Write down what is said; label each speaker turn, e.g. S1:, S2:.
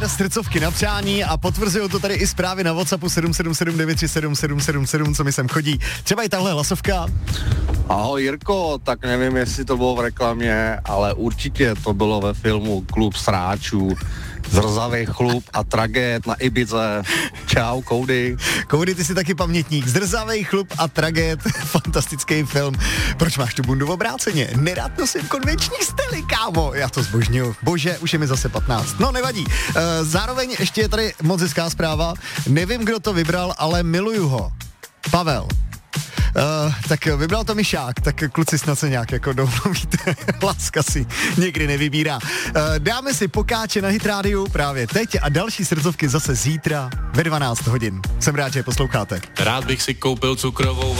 S1: Srdcovky na přání a potvrzují to tady i zprávy na WhatsAppu 777937777, co mi sem chodí. Třeba i tahle hlasovka.
S2: Ahoj Jirko, tak nevím, jestli to bylo v reklamě, ale určitě to bylo ve filmu Klub sráčů. Zrzavý chlup a tragéd na Ibize. Čau, Koudy.
S1: Koudy, ty jsi taky pamětník. Zrzavej chlup a tragéd. Fantastický film. Proč máš tu bundu v obráceně? Nerád nosím konvenční styly, kámo. Já to zbožňuju. Bože, už je mi zase 15. No, nevadí. Zároveň ještě je tady moc hezká zpráva. Nevím, kdo to vybral, ale miluju ho. Pavel. Tak vybral to Myšák, tak kluci snad se nějak jako domluvíte, láska si někdy nevybírá. Dáme si pokáče na Hit Radio právě teď a další srdcovky zase zítra ve 12 hodin. Jsem rád, že je posloucháte.
S3: Rád bych si koupil cukrovou